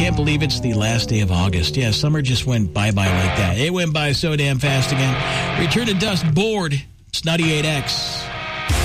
can't believe it's the last day of August. Yeah, summer just went bye-bye like that. It went by so damn fast again. Return to Dust Bored. It's 98X.